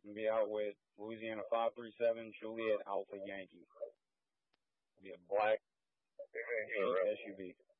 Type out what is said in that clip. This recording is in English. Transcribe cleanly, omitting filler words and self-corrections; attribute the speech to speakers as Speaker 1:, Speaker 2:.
Speaker 1: I'm gonna be out with Louisiana 537 Juliet Alpha Yankee. It'll be a black SUV.